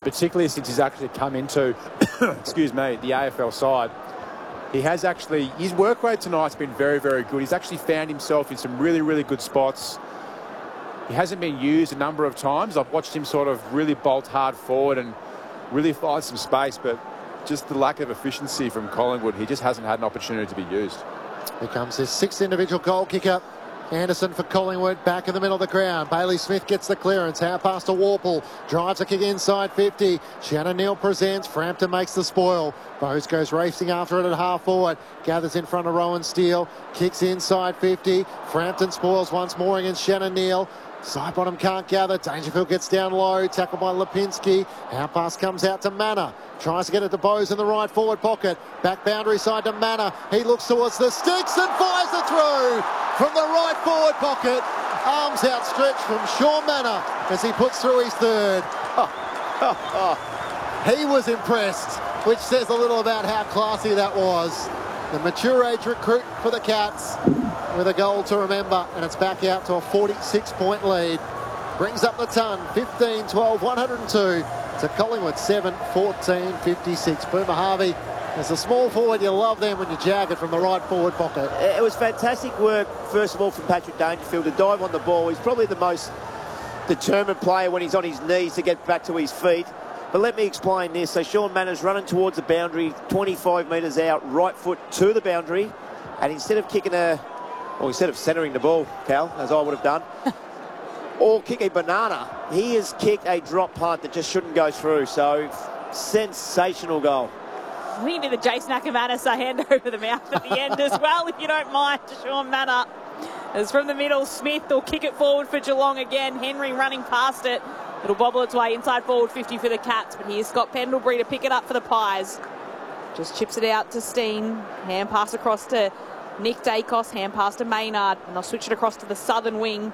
particularly since he's actually come into, excuse me, the AFL side. He has actually, his work rate tonight's been very, very good. He's actually found himself in some really, really good spots. He hasn't been used a number of times. I've watched him sort of really bolt hard forward and really find some space, but just the lack of efficiency from Collingwood, he just hasn't had an opportunity to be used. Here comes his sixth individual goal kicker. Anderson for Collingwood, back in the middle of the ground. Bailey Smith gets the clearance, out past to Warple, drives a kick inside 50. Shannon Neal presents, Frampton makes the spoil. Bowes goes racing after it at half forward, gathers in front of Rowan Steele, kicks inside 50. Frampton spoils once more against Shannon Neal. Side bottom can't gather. Dangerfield gets down low. Tackled by Lipinski. Our pass comes out to Manor. Tries to get it to Bowes in the right forward pocket. Back boundary side to Manor. He looks towards the sticks and fires it through from the right forward pocket. Arms outstretched from Sean Manor as he puts through his third. He was impressed, which says a little about how classy that was. The mature age recruit for the Cats with a goal to remember, and it's back out to a 46-point lead. Brings up the ton, 15-12, 102 to Collingwood 7, 14, 56. Boomer Harvey, as a small forward, you love them when you jag it from the right forward pocket. It was fantastic work, first of all, from Patrick Dangerfield to dive on the ball. He's probably the most determined player when he's on his knees to get back to his feet. But let me explain this. So Sean Manners running towards the boundary, 25 metres out, right foot to the boundary. And instead of instead of centering the ball, Cal, as I would have done, or kick a banana, he has kicked a drop punt that just shouldn't go through. So, sensational goal. We need the Jason Ackermanis a hand over the mouth at the end as well, if you don't mind, to Sean Manor. As from the middle, Smith will kick it forward for Geelong again. Henry running past it. It'll bobble its way inside forward 50 for the Cats, but here's Scott Pendlebury to pick it up for the Pies. Just chips it out to Steen. Hand pass across to Nick Dacos, hand pass to Maynard, and they'll switch it across to the southern wing.